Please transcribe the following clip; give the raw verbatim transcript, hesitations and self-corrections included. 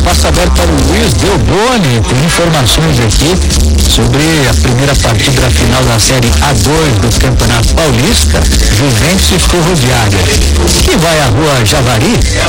passo agora para o Luiz Delboni, com informações aqui sobre a primeira partida da final da Série A dois do Campeonato Paulista, Juventus e Ferroviária. Que vai à Rua Javari